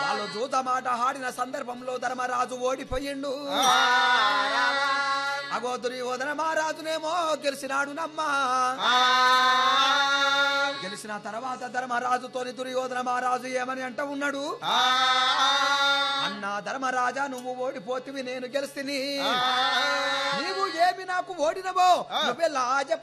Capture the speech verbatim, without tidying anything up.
వాళ్ళు జూత మాట ఆడిన సందర్భంలో ధర్మరాజు ఓడిపోయిండు అగో దుర్యోధన మహారాజునేమో గెలిచినాడు నమ్మా గెలిచిన తర్వాత ధర్మరాజుతోని దుర్యోధన మహారాజు ఏమని అంట ఉన్నాడు అన్నా ధర్మరాజా నువ్వు ఓడిపోతివి నేను గెలిచిని నీవు ఏమి నాకు ఓడినవో నువ్వే లాజ